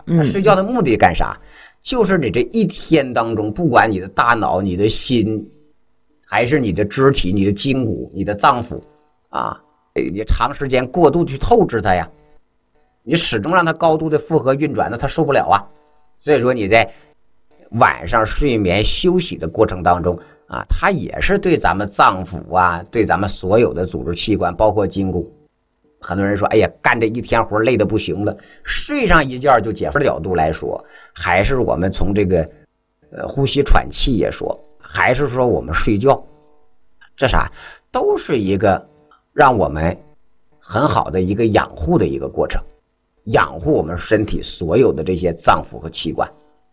睡觉的目的干啥？就是你这一天当中，不管你的大脑、你的心，还是你的肢体、你的筋骨、你的脏腑啊，你长时间过度去透支它呀，你始终让它高度的负荷运转，那它受不了啊。所以说你在晚上睡眠休息的过程当中啊，它也是对咱们脏腑啊，对咱们所有的组织器官，包括筋骨。很多人说，哎呀，干这一天活累得不行了，睡上一觉就解乏的角度来说，还是我们从这个呼吸喘气也说，还是说我们睡觉，这啥都是一个让我们很好的一个养护的一个过程，养护我们身体所有的这些脏腑和器官。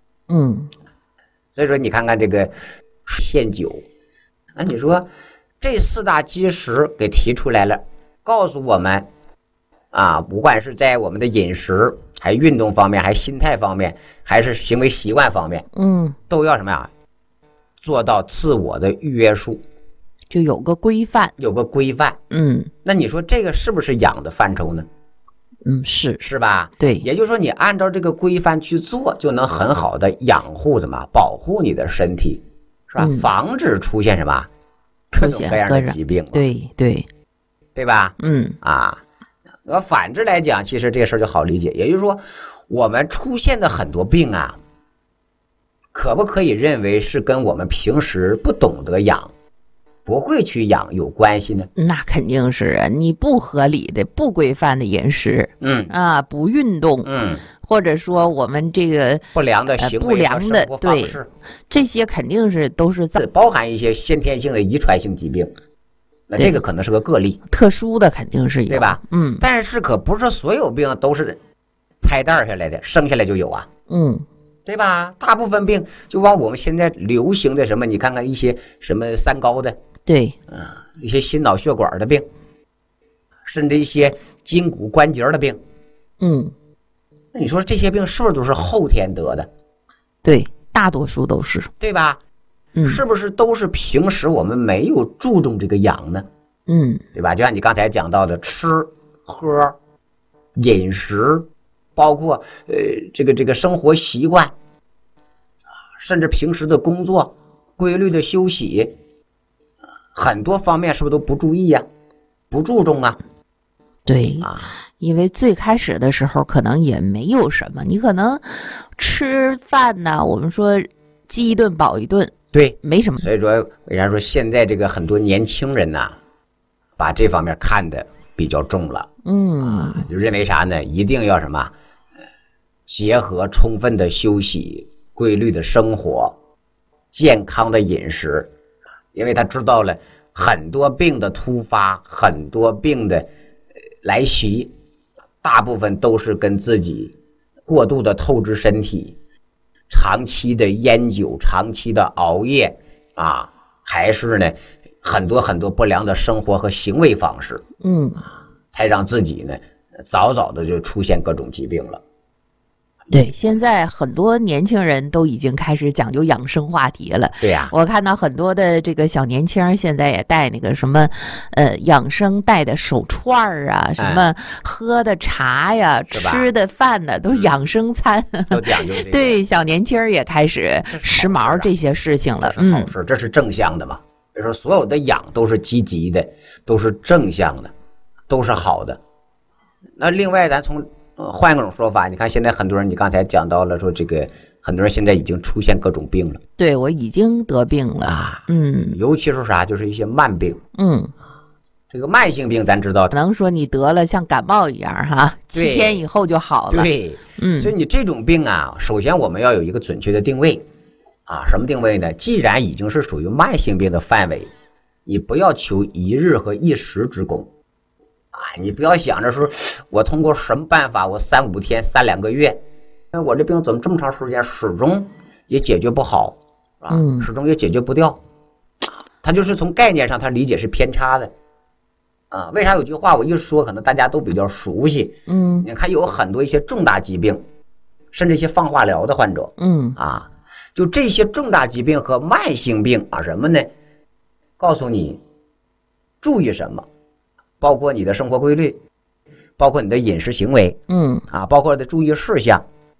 所以说你看看这个限酒，那你说这4大基石给提出来了，告诉我们啊，不管是在我们的饮食，还运动方面，还心态方面，还是行为习惯方面，都要什么呀？做到自我的约束， 就有个规范， 有个规范。那你说这个是不是养的范畴呢？是吧？ 对， 也就是说你按照这个规范去做，就能很好的养护什么，保护你的身体，是吧？防止出现什么各种各样的疾病。对吧？反之来讲，其实这个事儿就好理解。也就是说，我们出现的很多病啊，可不可以认为是跟我们平时不懂得养，不会去养有关系呢？ 那肯定是啊，你不合理的、不规范的饮食，不运动，或者说我们这个不良的行为、不良的生活方式， 这些肯定是都是包含一些先天性的遗传性疾病。那这个可能是个个例， 特殊的肯定是有， 对吧？但是可不是所有病都是胎蛋下来的，生下来就有啊。对吧？大部分病就往我们现在流行的什么，你看看一些什么三高的， 对， 一些心脑血管的病，甚至一些筋骨关节的病，那你说这些病是不是都是后天得的？ 对，大多数都是， 对吧？是不是都是平时我们没有注重这个养呢？对吧？就像你刚才讲到的，吃喝、饮食，包括这个生活习惯，甚至平时的工作、规律的休息，很多方面是不是都不注意呀？不注重啊？ 对因为最开始的时候可能也没有什么，你可能吃饭呢，我们说饥一顿饱一顿。 对， 没什么。 所以说，为啥说现在这个很多年轻人呐，把这方面看得比较重了。就认为啥呢？一定要什么，结合充分的休息、规律的生活、健康的饮食，因为他知道了很多病的突发，很多病的来袭，大部分都是跟自己过度的透支身体。长期的烟酒，长期的熬夜还是呢很多不良的生活和行为方式，才让自己呢早早的就出现各种疾病了。 对，现在很多年轻人都已经开始讲究养生话题了。 对呀， 我看到很多的这个小年轻现在也带那个什么养生带的手串啊，什么喝的茶呀，吃的饭呢，都养生餐， 都讲究这个。 对，小年轻也开始时髦这些事情了。 这是好事，这是正向的嘛。比如说所有的养都是积极的，都是正向的，都是好的。那另外咱从换一种说法，你看现在很多人，你刚才讲到了说这个很多人现在已经出现各种病了。 对，我已经得病了尤其是啥，就是一些慢病。这个慢性病咱知道， 可能说你得了像感冒一样7天以后就好了。 对，所以你这种病啊，首先我们要有一个准确的定位什么定位呢？既然已经是属于慢性病的范围，你不要求一日和一时之功。你不要想着说我通过什么办法，我3、5天、3、2个月，我这病怎么这么长时间始终也解决不好始终也解决不掉。他就是从概念上他理解是偏差的为啥有句话我一说可能大家都比较熟悉？你看有很多一些重大疾病，甚至一些放化疗的患者就这些重大疾病和慢性病什么呢？告诉你注意什么，包括你的生活规律，包括你的饮食行为包括的注意事项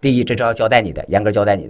第一，这是要交代你的，严格交代你的。